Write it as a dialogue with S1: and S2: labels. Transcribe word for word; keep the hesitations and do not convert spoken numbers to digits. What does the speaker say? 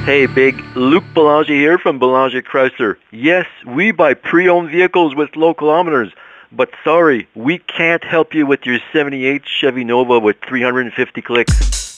S1: Hey, Big. Luc Boulanger here from Boulanger Chrysler. Yes, we buy pre-owned vehicles with low kilometers, but sorry, we can't help you with your seventy-eight Chevy Nova with three hundred fifty clicks.